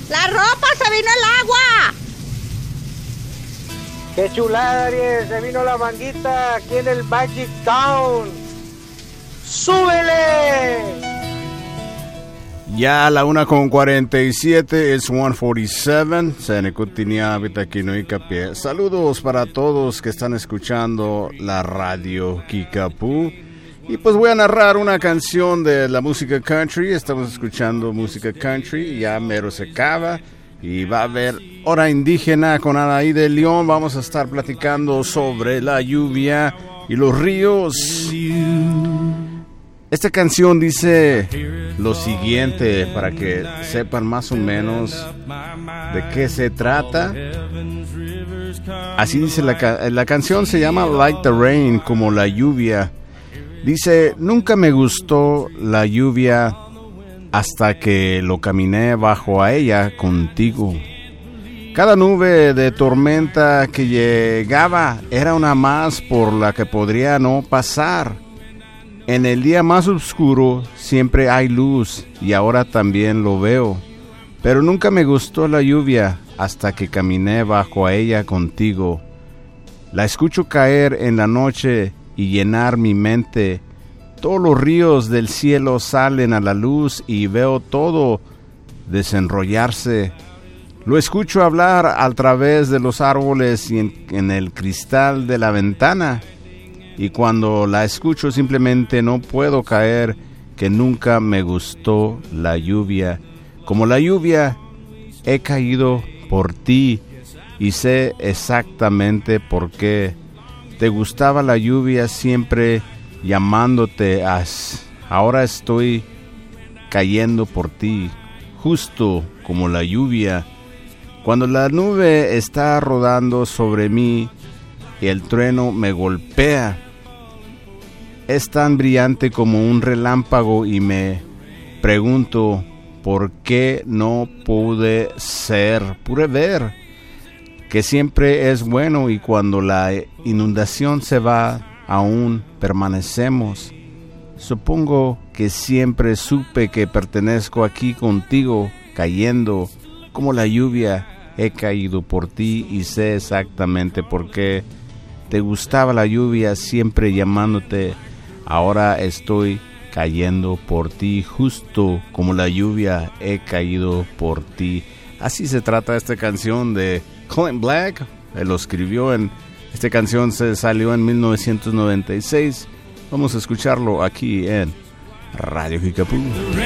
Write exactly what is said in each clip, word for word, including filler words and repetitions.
¡La ropa! ¡Se vino el agua! ¡Qué chulada, Aries! Se vino la manguita aquí en el Magic Town. ¡Súbele! Ya a la una con cuarenta y siete, es one forty-seven. Senecutinia Vitaquinoicapié. Saludos para todos que están escuchando la radio Kickapoo. Y pues voy a narrar una canción de la música country. Estamos escuchando música country, ya mero se acaba. Y va a haber hora indígena con Anaí de León. Vamos a estar platicando sobre la lluvia y los ríos. Esta canción dice lo siguiente para que sepan más o menos de qué se trata. Así dice la, ca- la canción, se llama Like the Rain, como la lluvia. Dice, nunca me gustó la lluvia hasta que lo caminé bajo a ella contigo. Cada nube de tormenta que llegaba era una más por la que podría no pasar. En el día más oscuro siempre hay luz y ahora también lo veo. Pero nunca me gustó la lluvia hasta que caminé bajo a ella contigo. La escucho caer en la noche y llenar mi mente. Todos los ríos del cielo salen a la luz y veo todo desenrollarse. Lo escucho hablar a través de los árboles y en, en el cristal de la ventana. Y cuando la escucho simplemente no puedo caer que nunca me gustó la lluvia. Como la lluvia he caído por ti y sé exactamente por qué. Te gustaba la lluvia siempre llamándote. Ahora estoy cayendo por ti, justo como la lluvia. Cuando la nube está rodando sobre mí y el trueno me golpea, es tan brillante como un relámpago y me pregunto por qué no pude ser, pude ver que siempre es bueno y cuando la inundación se va, aún permanecemos. Supongo que siempre supe que pertenezco aquí contigo, cayendo como la lluvia. He caído por ti y sé exactamente por qué. Te gustaba la lluvia siempre llamándote. Ahora estoy cayendo por ti, justo como la lluvia he caído por ti. Así se trata esta canción de Clint Black. Él lo escribió en... Esta canción se salió en mil novecientos noventa y seis. Vamos a escucharlo aquí en Radio Kickapoo.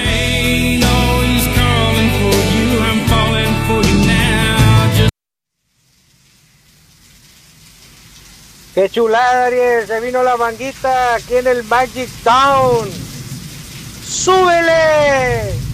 ¡Qué chulada, Aries! Se vino la manguita aquí en el Magic Town. ¡Súbele!